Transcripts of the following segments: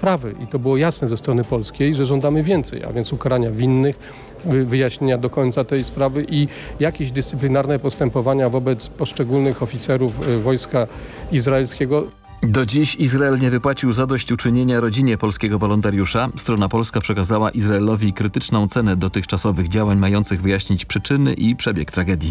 naprawy i to było jasne ze strony polskiej, że żądamy więcej, a więc ukarania winnych, wyjaśnienia do końca tej sprawy i jakieś dyscyplinarne postępowania wobec poszczególnych oficerów wojska izraelskiego. Do dziś Izrael nie wypłacił zadośćuczynienia rodzinie polskiego wolontariusza. Strona polska przekazała Izraelowi krytyczną cenę dotychczasowych działań mających wyjaśnić przyczyny i przebieg tragedii.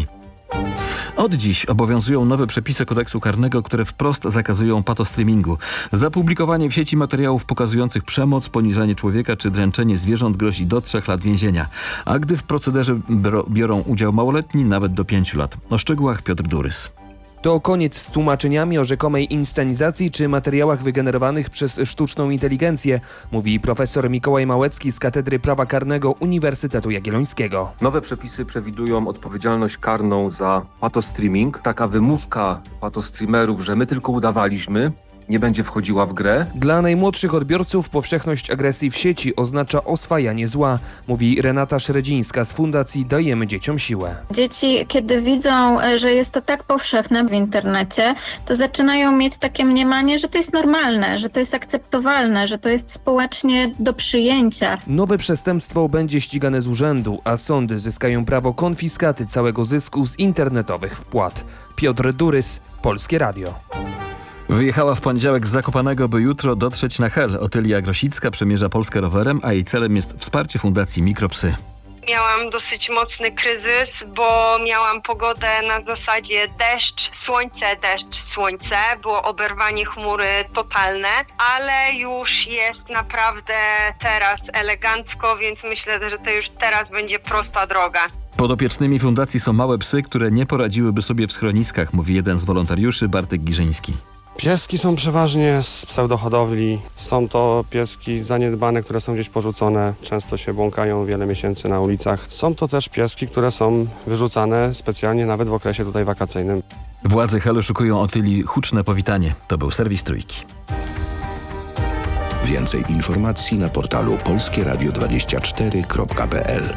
Od dziś obowiązują nowe przepisy kodeksu karnego, które wprost zakazują patostreamingu. Za publikowanie w sieci materiałów pokazujących przemoc, poniżanie człowieka czy dręczenie zwierząt grozi do 3 lat więzienia. A gdy w procederze biorą udział małoletni, nawet do 5 lat. O szczegółach Piotr Durys. To koniec z tłumaczeniami o rzekomej inscenizacji czy materiałach wygenerowanych przez sztuczną inteligencję, mówi profesor Mikołaj Małecki z Katedry Prawa Karnego Uniwersytetu Jagiellońskiego. Nowe przepisy przewidują odpowiedzialność karną za patostreaming. Taka wymówka patostreamerów, że my tylko udawaliśmy, nie będzie wchodziła w grę. Dla najmłodszych odbiorców powszechność agresji w sieci oznacza oswajanie zła, mówi Renata Szredzińska z Fundacji Dajemy Dzieciom Siłę. Dzieci, kiedy widzą, że jest to tak powszechne w internecie, to zaczynają mieć takie mniemanie, że to jest normalne, że to jest akceptowalne, że to jest społecznie do przyjęcia. Nowe przestępstwo będzie ścigane z urzędu, a sądy zyskają prawo konfiskaty całego zysku z internetowych wpłat. Piotr Durys, Polskie Radio. Wyjechała w poniedziałek z Zakopanego, by jutro dotrzeć na Hel. Otylia Grosicka przemierza Polskę rowerem, a jej celem jest wsparcie Fundacji Mikropsy. Miałam dosyć mocny kryzys, bo miałam pogodę na zasadzie deszcz, słońce. Było oberwanie chmury totalne, ale już jest naprawdę teraz elegancko, więc myślę, że to już teraz będzie prosta droga. Podopiecznymi fundacji są małe psy, które nie poradziłyby sobie w schroniskach, mówi jeden z wolontariuszy, Bartek Giżyński. Pieski są przeważnie z pseudohodowli. Są to pieski zaniedbane, które są gdzieś porzucone. Często się błąkają wiele miesięcy na ulicach. Są to też pieski, które są wyrzucane specjalnie nawet w okresie tutaj wakacyjnym. Władze Helu szykują Otylii huczne powitanie. To był serwis Trójki. Więcej informacji na portalu polskieradio24.pl.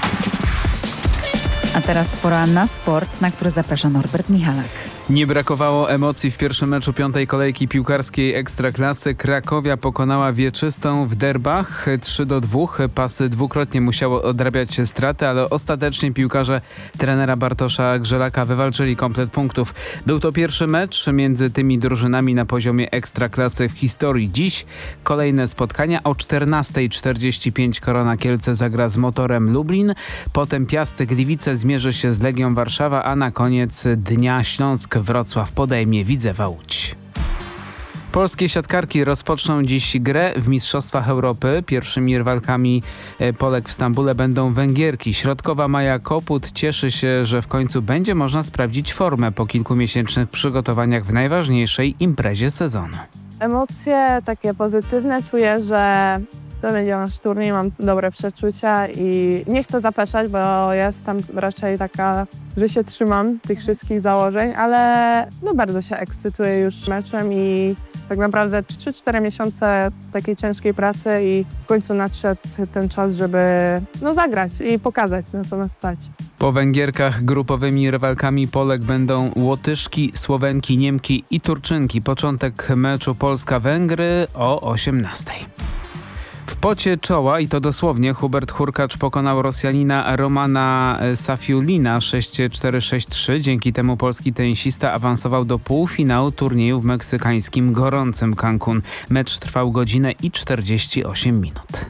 A teraz pora na sport, na który zaprasza Norbert Michalak. Nie brakowało emocji w pierwszym meczu 5. kolejki piłkarskiej Ekstraklasy. Krakowia pokonała Wieczystą w derbach 3-2. Pasy dwukrotnie musiało odrabiać straty, ale ostatecznie piłkarze trenera Bartosza Grzelaka wywalczyli komplet punktów. Był to pierwszy mecz między tymi drużynami na poziomie Ekstraklasy w historii. Dziś kolejne spotkania o 14:45 Korona Kielce zagra z Motorem Lublin. Potem Piast Gliwice zmierzy się z Legią Warszawa, a na koniec dnia Śląsk Wrocław podejmie Widzewa Łódź. Polskie siatkarki rozpoczną dziś grę w Mistrzostwach Europy. Pierwszymi rywalkami Polek w Stambule będą Węgierki. Środkowa Maja Koput cieszy się, że w końcu będzie można sprawdzić formę po kilkumiesięcznych przygotowaniach w najważniejszej imprezie sezonu. Emocje takie pozytywne. Czuję, że to będzie nasz turniej, mam dobre przeczucia i nie chcę zapeszać, bo jestem raczej taka, że się trzymam tych wszystkich założeń, ale bardzo się ekscytuję już meczem i tak naprawdę 3-4 miesiące takiej ciężkiej pracy i w końcu nadszedł ten czas, żeby zagrać i pokazać, na co nas stać. Po Węgierkach grupowymi rywalkami Polek będą Łotyszki, Słowenki, Niemki i Turczynki. Początek meczu Polska-Węgry o 18:00. W pocie czoła, i to dosłownie, Hubert Hurkacz pokonał Rosjanina Romana Safiulina 6-4, 6-3. Dzięki temu polski tenisista awansował do półfinału turnieju w meksykańskim gorącym Cancun. Mecz trwał godzinę i 48 minut.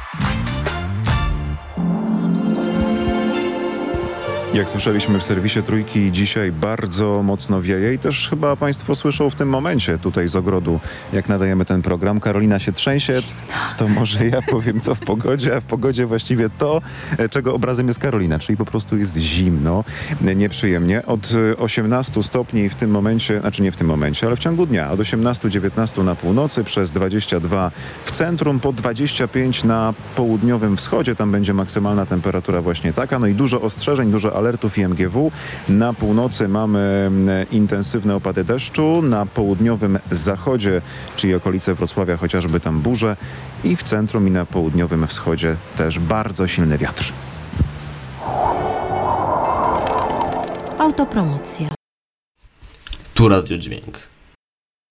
Jak słyszeliśmy w serwisie Trójki, dzisiaj bardzo mocno wieje i też chyba Państwo słyszą w tym momencie tutaj z ogrodu, jak nadajemy ten program. Karolina się trzęsie, to może ja powiem co w pogodzie, a w pogodzie właściwie to, czego obrazem jest Karolina, czyli po prostu jest zimno, nieprzyjemnie. Od 18 stopni w tym momencie, znaczy nie w tym momencie, ale w ciągu dnia, od 18-19 na północy, przez 22 w centrum, po 25 na południowym wschodzie, tam będzie maksymalna temperatura właśnie taka, no i dużo ostrzeżeń, dużo alertów IMGW. Na północy mamy intensywne opady deszczu, na południowym zachodzie, czyli okolice Wrocławia, chociażby tam burze i w centrum i na południowym wschodzie też bardzo silny wiatr. Autopromocja. Tu Radio Dźwięk.